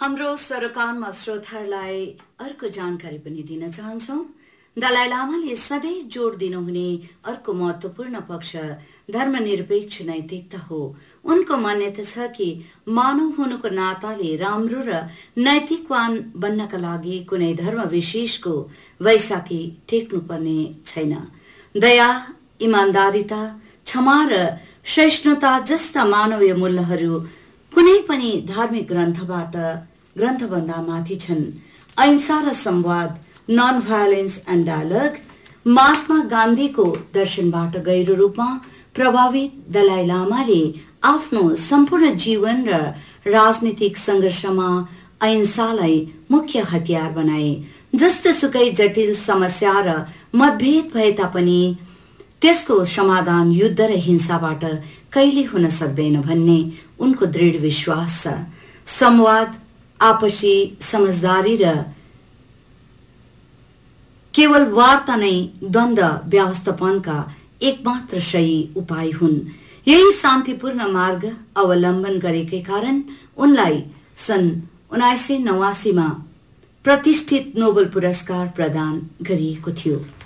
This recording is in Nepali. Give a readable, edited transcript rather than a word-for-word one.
हाम्रो सरकारमा श्रोताहरूलाई अर्को जानकारी पनि दिन चाहन्छौं। दलाई लामाले सधैँ जोड दिनुहुने अर्को महत्त्वपूर्ण पक्ष धर्मनिरपेक्ष नैतिकता हो। उनको मान्यता छ कि मानव हुनुको नाताले राम्रो र नैतिकवान बन्नका लागि कुनै धर्म विशेषको वैशाखी टेक्नुपर्ने छैन। दया, इमानदारिता, क्षमा र सहिष्णुता जस्ता मानवीय मूल्यहरू कुनै पनि धार्मिक ग्रन्थभन्दा माथि छन्। अहिंसा र संवाद, non violence and dialogue, Mahatma गान्धीको दर्शनबाट गहिरो रूपमा प्रभावित दलाई लामाले आफ्नो सम्पूर्ण जीवन र राजनीतिक संघर्षमा अहिंसालाई मुख्य हतियार बनाए। जस्तोसुकै जटिल समस्या र मतभेद भए तापनि त्यसको समाधान युद्ध र हिंसाबाट कहिले हुन सक्दैन भन्ने उनको दृढ विश्वास छ। संवाद, आपसी समझदारी र केवल वार्ता नै द्वन्द्व व्यवस्थापनका एकमात्र सही उपाय हुन्। यही शान्तिपूर्ण मार्ग अवलम्बन गरेकै कारण उनलाई सन् 1989 मा प्रतिष्ठित नोबेल पुरस्कार प्रदान गरिएको थियो।